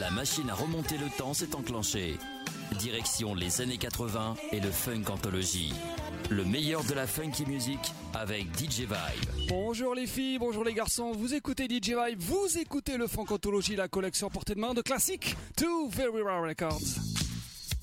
La machine à remonter le temps s'est enclenchée. Direction les années 80 et le Funk Anthology. Le meilleur de la funky music avec DJ Vibe. Bonjour les filles, bonjour les garçons, vous écoutez DJ Vibe, vous écoutez le Funk Anthology, la collection portée de main de classiques to Very Rare Records.